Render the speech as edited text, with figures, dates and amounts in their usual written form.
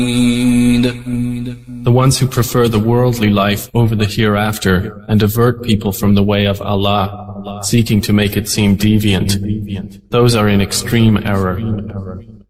The ones who prefer the worldly life over the hereafter and avert people from the way of Allah, seeking to make it seem deviant, those are in extreme error.